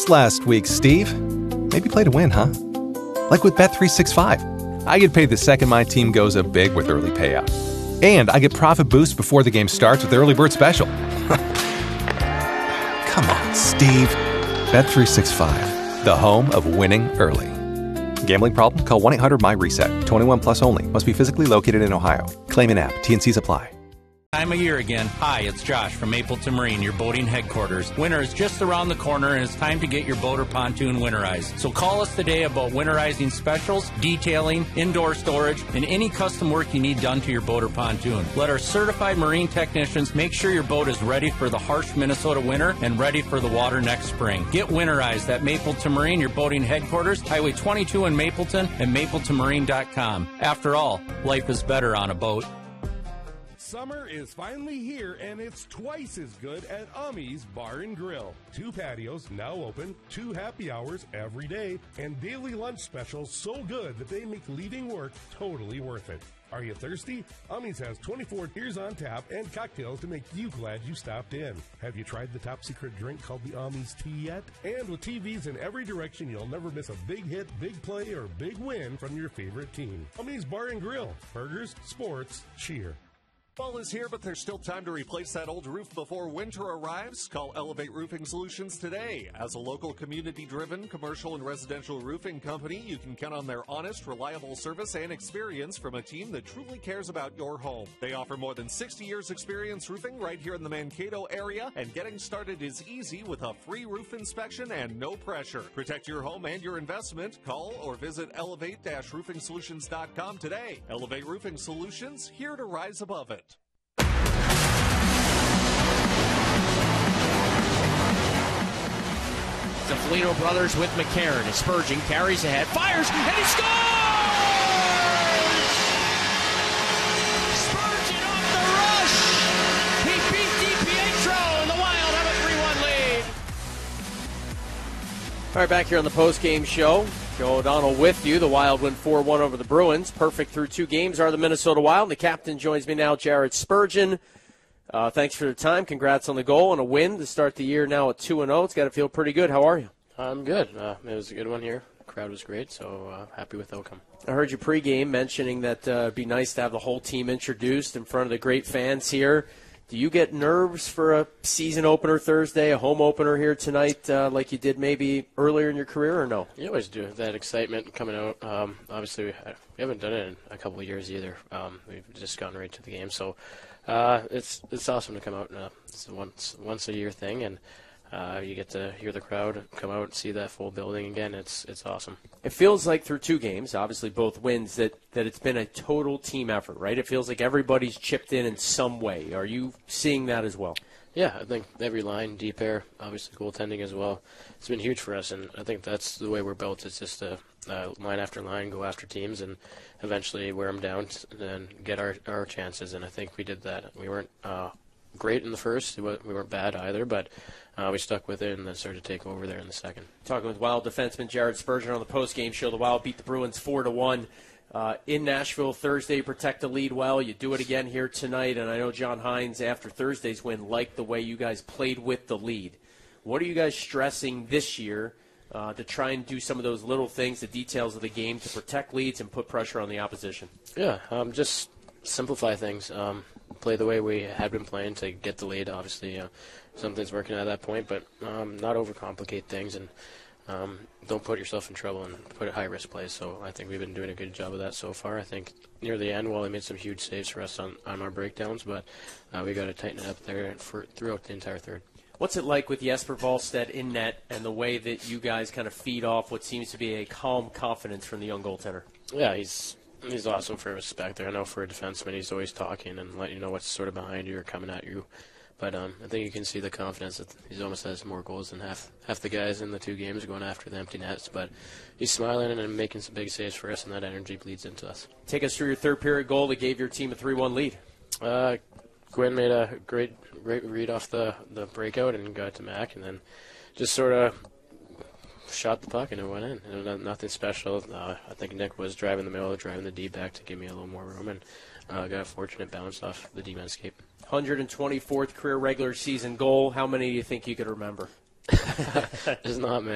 lost last week, Steve. Maybe play to win, huh? Like with Bet365. I get paid the second my team goes up big with early payout. And I get profit boost before the game starts with the Early Bird Special. Come on, Steve. Bet365, the home of winning early. Gambling problem? Call 1-800-MY-RESET. 21 plus only. Must be physically located in Ohio. Claim in app. T&Cs apply. Time of year again. Hi, it's Josh from Mapleton Marine, your boating headquarters. Winter is just around the corner and it's time to get your boat or pontoon winterized. So call us today about winterizing specials, detailing, indoor storage, and any custom work you need done to your boat or pontoon. Let our certified marine technicians make sure your boat is ready for the harsh Minnesota winter and ready for the water next spring. Get winterized at Mapleton Marine, your boating headquarters, Highway 22 in Mapleton, and mapletonmarine.com. After all, life is better on a boat. Summer is finally here, and it's twice as good at Ummy's Bar and Grill. 2 patios now open, 2 happy hours every day, and daily lunch specials so good that they make leaving work totally worth it. Are you thirsty? Ummy's has 24 beers on tap and cocktails to make you glad you stopped in. Have you tried the top secret drink called the Ummy's Tea yet? And with TVs in every direction, you'll never miss a big hit, big play, or big win from your favorite team. Ummy's Bar and Grill. Burgers, sports, cheer. Fall is here, but there's still time to replace that old roof before winter arrives. Call Elevate Roofing Solutions today. As a local community-driven commercial and residential roofing company, you can count on their honest, reliable service and experience from a team that truly cares about your home. They offer more than 60 years experience roofing right here in the Mankato area, and getting started is easy with a free roof inspection and no pressure. Protect your home and your investment. Call or visit elevate-roofingsolutions.com today. Elevate Roofing Solutions, here to rise above it. The Felino brothers with McCarron. Spurgeon carries ahead, fires, and he scores! Spurgeon off the rush. He beat DiPietro, and the Wild have a 3-1 lead. All right, back here on the post-game show. Joe O'Donnell with you. The Wild win 4-1 over the Bruins. Perfect through 2 games are the Minnesota Wild. The captain joins me now, Jared Spurgeon. Thanks for the time. Congrats on the goal and a win to start the year now at 2-0. It's got to feel pretty good. How are you? I'm good. It was a good one here. The crowd was great, so happy with the outcome. I heard you pregame mentioning that it'd be nice to have the whole team introduced in front of the great fans here. Do you get nerves for a season opener Thursday, a home opener here tonight, like you did maybe earlier in your career, or no? You always do. That excitement coming out. Obviously, we haven't done it in a couple of years either. We've just gone right to the game, so it's awesome to come out. It's a once a year thing, and you get to hear the crowd come out and see that full building again. It's awesome. It feels like through 2 games, obviously both wins, that it's been a total team effort, right? It feels like everybody's chipped in some way. Are you seeing that as well? Yeah, I think every line, deep air, obviously goaltending as well. It's been huge for us, and I think that's the way we're built. It's just line after line, go after teams, and eventually wear them down and get our chances, and I think we did that. We weren't great in the first. We weren't bad either, but we stuck with it and then started to take over there in the second. Talking with Wild defenseman Jared Spurgeon on the post-game show. The Wild beat the Bruins 4-1 in Nashville Thursday. Protect the lead well. You do it again here tonight, and I know John Hines, after Thursday's win, liked the way you guys played with the lead. What are you guys stressing this year to try and do some of those little things, the details of the game, to protect leads and put pressure on the opposition? Yeah, just simplify things. Play the way we had been playing to get the lead. Obviously, something's working at that point, but not overcomplicate things and don't put yourself in trouble and put high-risk plays. So I think we've been doing a good job of that so far. I think near the end, Wally made some huge saves for us on our breakdowns, but we got to tighten it up there throughout the entire third. What's it like with Jesper Wallstedt in net and the way that you guys kind of feed off what seems to be a calm confidence from the young goaltender? Yeah, he's awesome for respect there. I know for a defenseman, he's always talking and letting you know what's sort of behind you or coming at you. But I think you can see the confidence that he almost has more goals than half the guys in the 2 games going after the empty nets. But he's smiling and making some big saves for us, and that energy bleeds into us. Take us through your third period goal that gave your team a 3-1 lead. Gwen made a great read off the breakout and got to Mac, and then just sort of shot the puck and it went in. It was nothing special. I think Nick was driving the middle, driving the D back to give me a little more room, and got a fortunate bounce off the D-man escape. 124th career regular season goal. How many do you think you could remember? There's not many.